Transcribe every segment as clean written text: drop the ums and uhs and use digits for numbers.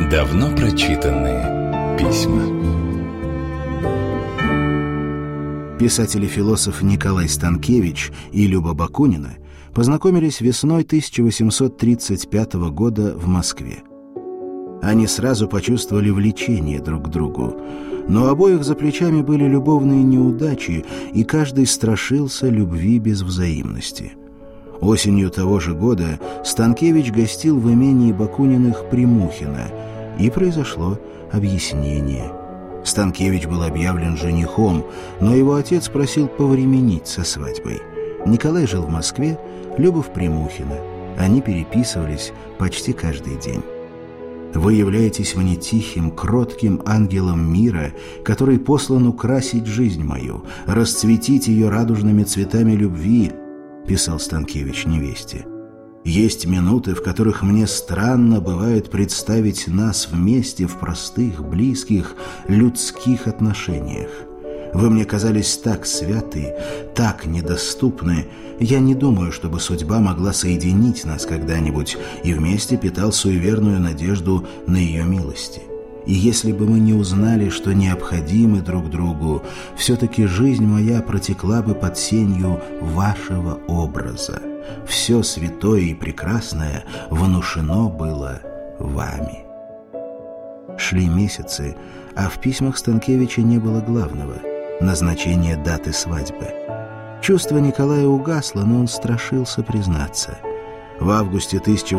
Давно прочитанные письма. Писатель и философ Николай Станкевич и Люба Бакунина познакомились весной 1835 года в Москве. Они сразу почувствовали влечение друг к другу, но у обоих за плечами были любовные неудачи, и каждый страшился любви без взаимности. Осенью того же года Станкевич гостил в имении Бакуниных при Мухино, и произошло объяснение. Станкевич был объявлен женихом, но его отец просил повременить со свадьбой. Николай жил в Москве, Люба в Примухино. Они переписывались почти каждый день. «Вы являетесь мне тихим, кротким ангелом мира, который послан украсить жизнь мою, расцветить ее радужными цветами любви», — писал Станкевич невесте. «Есть минуты, в которых мне странно бывает представить нас вместе в простых, близких, людских отношениях. Вы мне казались так святы, так недоступны. Я не думаю, чтобы судьба могла соединить нас когда-нибудь, и вместе питал суеверную надежду на ее милости. И если бы мы не узнали, что необходимы друг другу, все-таки жизнь моя протекла бы под сенью вашего образа. Все святое и прекрасное внушено было вами». Шли месяцы, а в письмах Станкевича не было главного — назначение даты свадьбы. Чувство Николая угасло, но он страшился признаться. В августе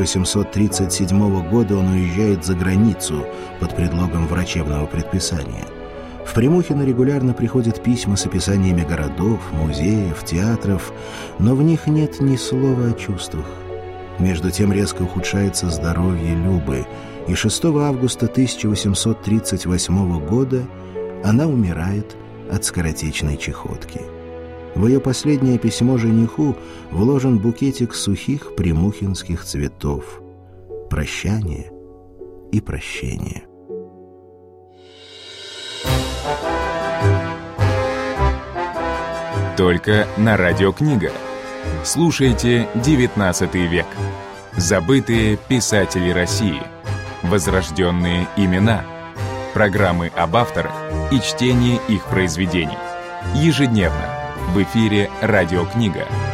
1837 года он уезжает за границу под предлогом врачебного предписания. В Примухино регулярно приходят письма с описаниями городов, музеев, театров, но в них нет ни слова о чувствах. Между тем резко ухудшается здоровье Любы, и 6 августа 1838 года она умирает от скоротечной чахотки. В ее последнее письмо жениху вложен букетик сухих примухинских цветов. Прощание и прощение. Только на Радио Книга. Слушайте XIX век. Забытые писатели России. Возрожденные имена. Программы об авторах и чтение их произведений. Ежедневно в эфире «Радио Книга».